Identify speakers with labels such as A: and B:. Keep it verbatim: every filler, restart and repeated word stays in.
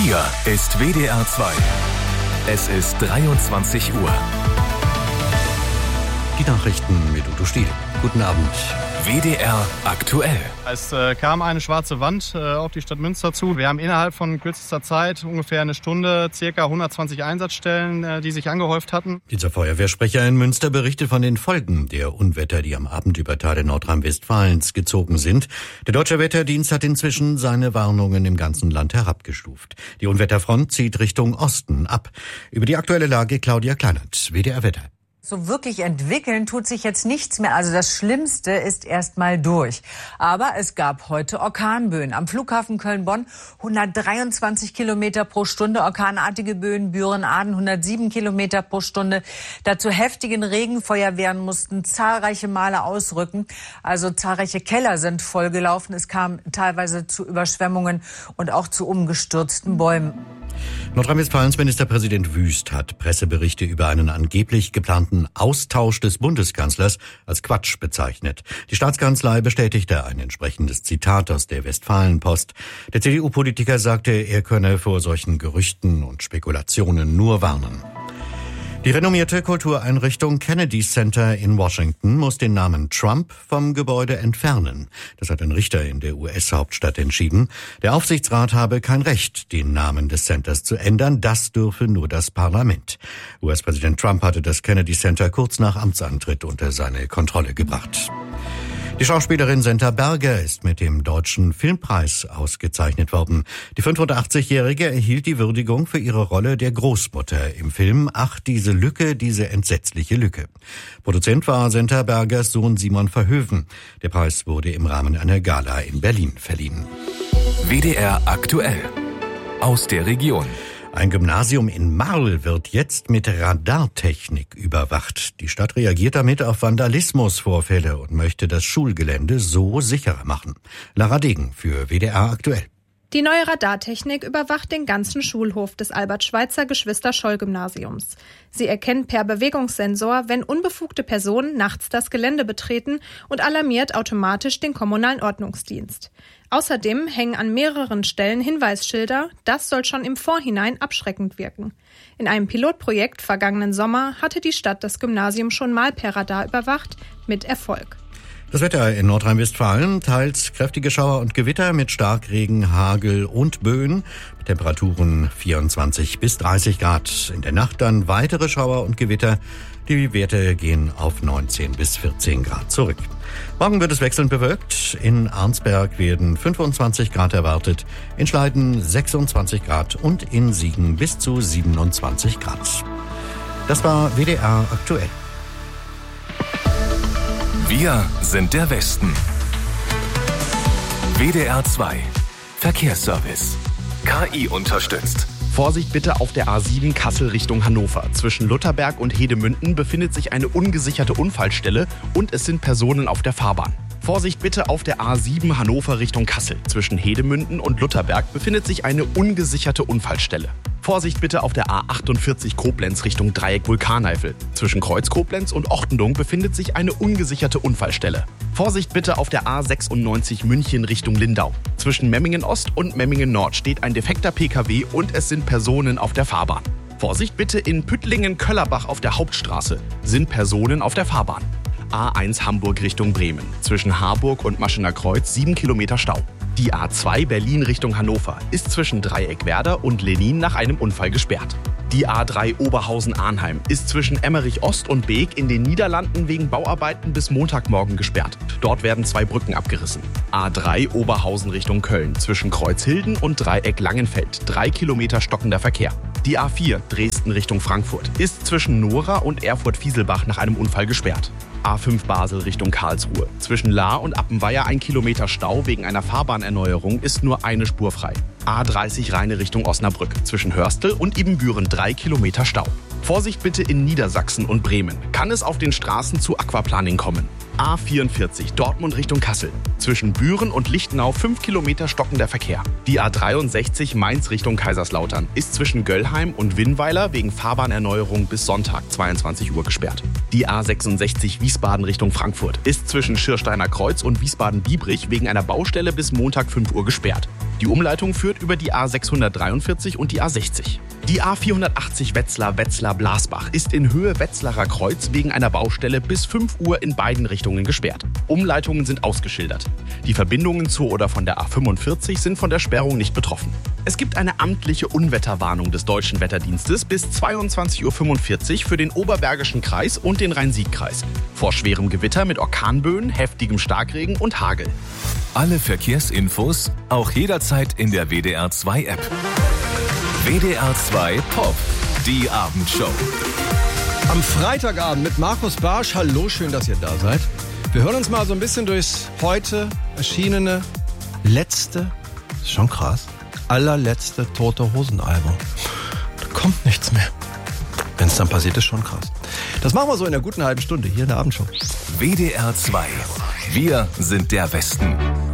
A: Hier ist W D R zwei. Es ist dreiundzwanzig Uhr.
B: Die Nachrichten mit Udo Stiel. Guten Abend.
A: W D R aktuell.
C: Es äh, kam eine schwarze Wand äh, auf die Stadt Münster zu. Wir haben innerhalb von kürzester Zeit, ungefähr eine Stunde, circa hundertzwanzig Einsatzstellen, äh, die sich angehäuft hatten.
B: Dieser Feuerwehrsprecher in Münster berichtet von den Folgen der Unwetter, die am Abend über Teile Nordrhein-Westfalens gezogen sind. Der Deutsche Wetterdienst hat inzwischen seine Warnungen im ganzen Land herabgestuft. Die Unwetterfront zieht Richtung Osten ab. Über die aktuelle Lage Claudia Kleinert, W D R Wetter.
D: So wirklich entwickeln tut sich jetzt nichts mehr. Also das Schlimmste ist erst mal durch. Aber es gab heute Orkanböen. Am Flughafen Köln-Bonn hundertdreiundzwanzig Kilometer pro Stunde. Orkanartige Böen, Büren-Aden hundertsieben Kilometer pro Stunde. Dazu heftigen Regen. Feuerwehren mussten zahlreiche Male ausrücken. Also zahlreiche Keller sind vollgelaufen. Es kam teilweise zu Überschwemmungen und auch zu umgestürzten Bäumen.
B: Nordrhein-Westfalens Ministerpräsident Wüst hat Presseberichte über einen angeblich geplanten Austausch des Bundeskanzlers als Quatsch bezeichnet. Die Staatskanzlei bestätigte ein entsprechendes Zitat aus der Westfalenpost. Der C D U-Politiker sagte, er könne vor solchen Gerüchten und Spekulationen nur warnen. Die renommierte Kultureinrichtung Kennedy Center in Washington muss den Namen Trump vom Gebäude entfernen. Das hat ein Richter in der U S-Hauptstadt entschieden. Der Aufsichtsrat habe kein Recht, den Namen des Centers zu ändern. Das dürfe nur das Parlament. U S-Präsident Trump hatte das Kennedy Center kurz nach Amtsantritt unter seine Kontrolle gebracht. Die Schauspielerin Senta Berger ist mit dem Deutschen Filmpreis ausgezeichnet worden. Die fünfundachtzigjährige erhielt die Würdigung für ihre Rolle der Großmutter im Film Ach, diese Lücke, diese entsetzliche Lücke. Produzent war Senta Bergers Sohn Simon Verhoeven. Der Preis wurde im Rahmen einer Gala in Berlin verliehen.
A: W D R aktuell. Aus der Region.
B: Ein Gymnasium in Marl wird jetzt mit Radartechnik überwacht. Die Stadt reagiert damit auf Vandalismusvorfälle und möchte das Schulgelände so sicherer machen. Lara Degen für W D R aktuell.
E: Die neue Radartechnik überwacht den ganzen Schulhof des Albert-Schweitzer-Geschwister-Scholl-Gymnasiums. Sie erkennt per Bewegungssensor, wenn unbefugte Personen nachts das Gelände betreten und alarmiert automatisch den kommunalen Ordnungsdienst. Außerdem hängen an mehreren Stellen Hinweisschilder. Das soll schon im Vorhinein abschreckend wirken. In einem Pilotprojekt vergangenen Sommer hatte die Stadt das Gymnasium schon mal per Radar überwacht, mit Erfolg.
B: Das Wetter in Nordrhein-Westfalen, teils kräftige Schauer und Gewitter mit Starkregen, Hagel und Böen. Temperaturen vierundzwanzig bis dreißig Grad. In der Nacht dann weitere Schauer und Gewitter. Die Werte gehen auf neunzehn bis vierzehn Grad zurück. Morgen wird es wechselnd bewölkt. In Arnsberg werden fünfundzwanzig Grad erwartet, in Schleiden sechsundzwanzig Grad und in Siegen bis zu siebenundzwanzig Grad. Das war W D R aktuell.
A: Wir sind der Westen. W D R zwei. Verkehrsservice. K I unterstützt.
F: Vorsicht bitte auf der A sieben Kassel Richtung Hannover. Zwischen Lutherberg und Hedemünden befindet sich eine ungesicherte Unfallstelle und es sind Personen auf der Fahrbahn. Vorsicht bitte auf der A sieben Hannover Richtung Kassel. Zwischen Hedemünden und Lutherberg befindet sich eine ungesicherte Unfallstelle. Vorsicht bitte auf der A achtundvierzig Koblenz Richtung Dreieck Vulkaneifel. Zwischen Kreuz Koblenz und Ochtendung befindet sich eine ungesicherte Unfallstelle. Vorsicht bitte auf der A sechsundneunzig München Richtung Lindau. Zwischen Memmingen Ost und Memmingen Nord steht ein defekter P K W und es sind Personen auf der Fahrbahn. Vorsicht bitte in Püttlingen-Köllerbach auf der Hauptstraße. Sind Personen auf der Fahrbahn. A eins Hamburg Richtung Bremen. Zwischen Harburg und Maschener Kreuz sieben Kilometer Stau. Die A zwei Berlin Richtung Hannover ist zwischen Dreieckwerder und Lenin nach einem Unfall gesperrt. Die A drei Oberhausen-Arnheim ist zwischen Emmerich Ost und Beek in den Niederlanden wegen Bauarbeiten bis Montagmorgen gesperrt. Dort werden zwei Brücken abgerissen. A drei Oberhausen Richtung Köln zwischen Kreuzhilden und Dreieck Langenfeld. Drei Kilometer stockender Verkehr. Die A vier Dresden Richtung Frankfurt ist zwischen Nora und Erfurt-Fieselbach nach einem Unfall gesperrt. A fünf Basel Richtung Karlsruhe. Zwischen Lahr und Appenweier ein Kilometer Stau wegen einer Fahrbahnerneuerung ist nur eine Spur frei. A dreißig Rheine Richtung Osnabrück. Zwischen Hörstel und Ibbenbüren drei Kilometer Stau. Vorsicht bitte in Niedersachsen und Bremen. Kann es auf den Straßen zu Aquaplaning kommen? A vierundvierzig Dortmund Richtung Kassel. Zwischen Büren und Lichtenau fünf Kilometer stockender Verkehr. Die A dreiundsechzig Mainz Richtung Kaiserslautern ist zwischen Göllheim und Winnweiler wegen Fahrbahnerneuerung bis Sonntag zweiundzwanzig Uhr gesperrt. Die A sechsundsechzig Wiesbaden Richtung Frankfurt ist zwischen Schiersteiner Kreuz und Wiesbaden-Biebrich wegen einer Baustelle bis Montag fünf Uhr gesperrt. Die Umleitung führt über die A sechshundertdreiundvierzig und die A sechzig. Die A vierhundertachtzig Wetzlar-Wetzlar-Blasbach ist in Höhe Wetzlarer Kreuz wegen einer Baustelle bis fünf Uhr in beiden Richtungen gesperrt. Umleitungen sind ausgeschildert. Die Verbindungen zu oder von der A fünfundvierzig sind von der Sperrung nicht betroffen. Es gibt eine amtliche Unwetterwarnung des Deutschen Wetterdienstes bis zweiundzwanzig Uhr fünfundvierzig für den Oberbergischen Kreis und den Rhein-Sieg-Kreis. Vor schwerem Gewitter mit Orkanböen, heftigem Starkregen und Hagel.
A: Alle Verkehrsinfos auch jederzeit in der W D R zwei App. W D R zwei Pop, die Abendshow.
G: Am Freitagabend mit Markus Barsch. Hallo, schön, dass ihr da seid. Wir hören uns mal so ein bisschen durchs heute erschienene, letzte, ist schon krass, allerletzte Tote Hosen Album. Da kommt nichts mehr. Wenn es dann passiert, ist schon krass. Das machen wir so in einer guten halben Stunde hier in der Abendshow.
A: W D R zwei. Wir sind der Westen.